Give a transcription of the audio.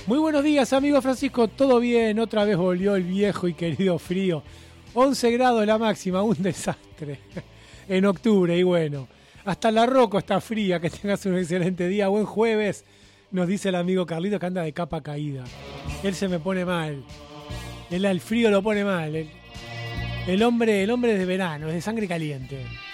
Muy buenos días, amigo Francisco. ¿Todo bien? Otra vez volvió el viejo y querido frío. 11 grados la máxima, un desastre. En octubre, y bueno. Hasta la Roco está fría. Que tengas un excelente día. Buen jueves, nos dice el amigo Carlito, que anda de capa caída. Él se me pone mal. El frío lo pone mal. El hombre es de verano, es de sangre caliente.